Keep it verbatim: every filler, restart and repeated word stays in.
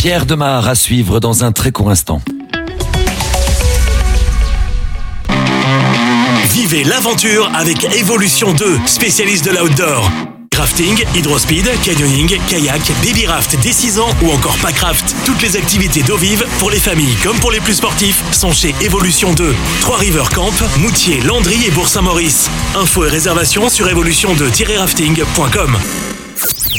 Pierre Demar à suivre dans un très court instant. Vivez l'aventure avec Evolution deux, spécialiste de l'outdoor. Crafting, hydrospeed, canyoning, kayak, baby raft dès six ans ou encore packraft. Toutes les activités d'eau vive pour les familles comme pour les plus sportifs sont chez Evolution deux. Trois-River Camp, Moutier, Landry et Bourg-Saint-Maurice. Infos et réservations sur evolution deux tiret rafting point com.